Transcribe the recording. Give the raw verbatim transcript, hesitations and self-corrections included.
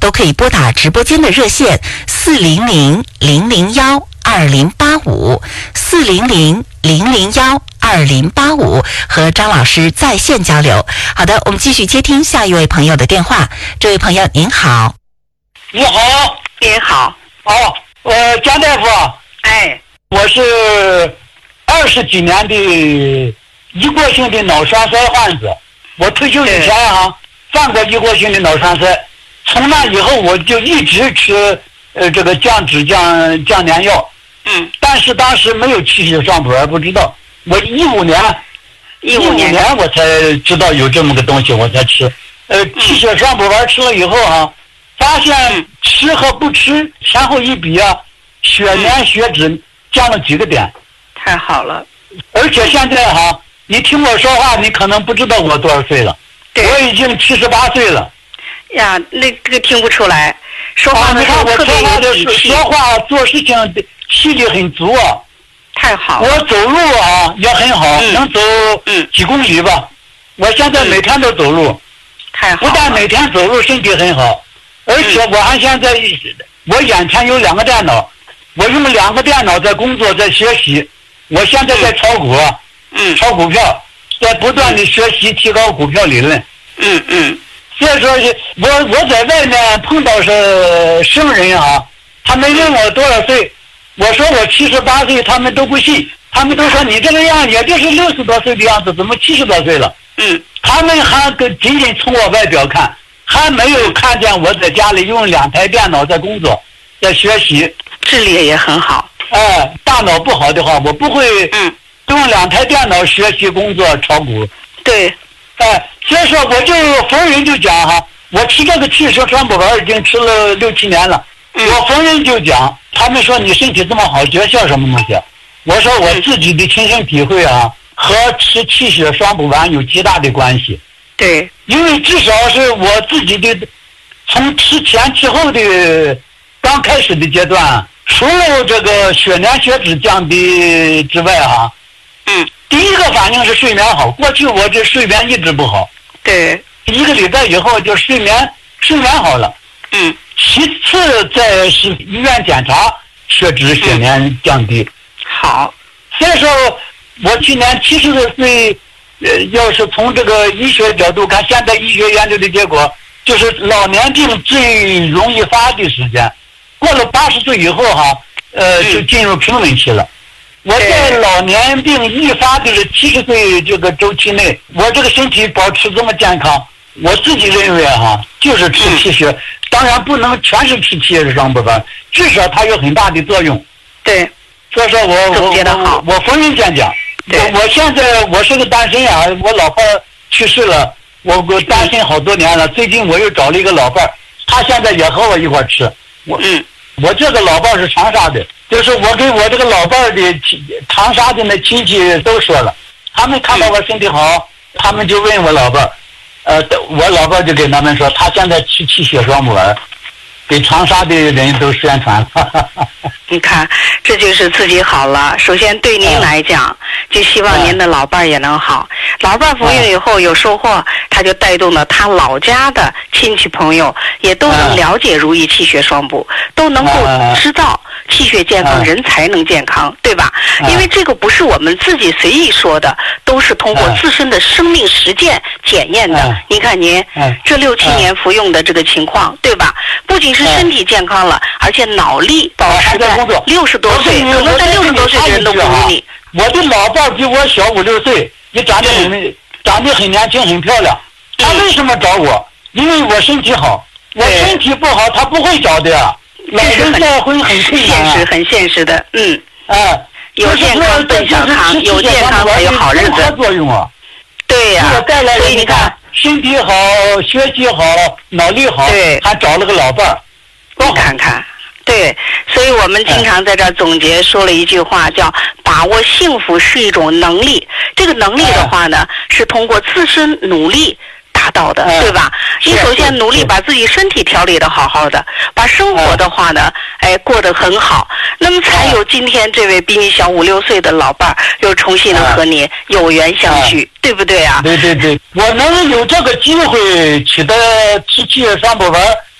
都可以拨打直播间的热线四零零零零幺二零八五四零零零零幺二零八五和张老师在线交流。好的，我们继续接听下一位朋友的电话。这位朋友您好。 你好。 您好。 哦，呃，江大夫。 哎， 我是二十几年的一过性的脑栓塞患者。我退休以前啊，犯过一过性的脑栓塞，从那以后我就一直吃呃这个降脂降降粘药。 嗯。 但是当时没有气血双补丸，不知道。我一五年， 一五年年我才知道有这么个东西，我才吃。呃，气血双补丸吃了以后啊，发现吃和不吃前后一比啊，血粘血脂降了几个点。 太好了。 而且现在哈、啊，你听我说话，你可能不知道我多少岁了。我已经七十八岁了。 呀，那这个听不出来，说话的时候特别有底气。 说话做事情气力很足啊。 太好了。 我走路啊也很好，嗯、能走几公里吧。我现在每天都走路。 嗯、太好了。 不但每天走路身体很好，而且我还现在、嗯、我眼前有两个电脑，我用两个电脑在工作在学习。我现在在炒股， 嗯， 炒股票，在不断的学习提高股票理论。 嗯嗯。 所以说，我我在外面碰到是生人啊，他们问我多少岁。我说我七十八岁，他们都不信，他们都说你这个样也就是六十多岁的样子，怎么七十多岁了？ 嗯， 他们还仅仅从我外表看，还没有看见我在家里用两台电脑在工作，在学习， 智力也很好。 哎，大脑不好的话，我不会嗯用两台电脑学习工作炒股。 对， 哎，所以说我就逢人就讲哈，我吃这个气血双补丸已经吃了六七年了。 嗯、 我逢人就讲，他们说你身体这么好，诀窍什么东西？我说我自己的亲身体会啊，和吃气血双补丸有极大的关系。 对， 因为至少是我自己的，从吃前吃后的刚开始的阶段，除了这个血粘血脂降低之外啊， 嗯， 第一个反应是睡眠好。过去我这睡眠一直不好。 对， 一个礼拜以后就睡眠睡眠好了。 嗯。 其次再是医院检查，血脂血粘降低。 嗯、好， 所以说我今年七十多岁，呃，要是从这个医学角度看，现在医学研究的结果就是老年病最容易发的时间，过了八十岁以后哈，呃，就进入平稳期了。我在老年病易发的七十岁这个周期内，我这个身体保持这么健康，我自己认为哈，就是吃气血。嗯，当然不能全是吃气血双补丸，至少它有很大的作用。 对， 所以说我我我我逢人见讲。我我现在我是个单身啊，我老伴去世了，我我单身好多年了。最近我又找了一个老伴，他现在也和我一块吃。我嗯， 我这个老伴是长沙的，就是我给我这个老伴的长沙的那亲戚都说了，他们看到我身体好，他们就问我老伴。呃，我老伴就给他们说，他现在吃气血双补丸，给长沙的人都宣传了。 你看，这就是自己好了。首先对您来讲，嗯、就希望您的老伴也能好。嗯、老伴服用以后有收获，他就带动了他老家的亲戚朋友也都能了解如意气血双补，嗯、都能够知道气血健康，嗯、人才能健康，对吧？嗯、因为这个不是我们自己随意说的，都是通过自身的生命实践检验的。嗯、您看您、嗯、这六七年服用的这个情况，对吧？不仅是身体健康了，而且脑力保持在六十多岁，可能在六十多岁的人都不如你。 我的老伴比我小五六岁，也长得很、嗯、长得很年轻，很漂亮。他为什么找我？因为我身体好。我身体不好，他不会找的呀。老人再婚很困难、 啊，现实，很现实的。嗯， 哎， 有健康奔小康，有健康才有好日子。 作用啊。 对呀、啊，所以你看， 身体好，学习好，脑力好， 对， 还找了个老伴儿。 你看看。对，所以我们经常在这儿总结说了一句话，叫把握幸福是一种能力。这个能力的话呢，是通过自身努力达到的，对吧？你首先努力把自己身体调理的好好的，把生活的话呢，哎，过得很好，那么才有今天这位比你小五六岁的老伴儿又重新的和你有缘相聚，对不对啊？ 对对对，我能有这个机会取得吃气血双补丸，